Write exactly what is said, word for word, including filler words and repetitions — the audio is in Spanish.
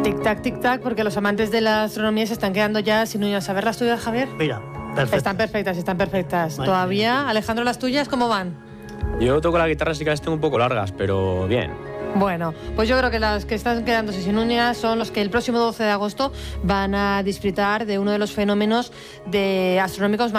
Tic-tac, tic-tac, porque los amantes de la astronomía se están quedando ya sin uñas. A ver las tuyas, Javier. Mira, perfectas. Están perfectas, están perfectas. Vale. Todavía, Alejandro, ¿las tuyas cómo van? Yo toco la guitarra, sí que las tengo un poco largas, pero bien. Bueno, pues yo creo que las que están quedándose sin uñas son los que el próximo doce de agosto van a disfrutar de uno de los fenómenos de astronómicos más